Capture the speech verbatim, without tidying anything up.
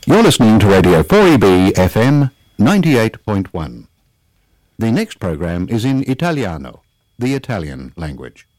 You're listening to Radio four E B F M ninety-eight point one. The next program is in Italiano, the Italian language.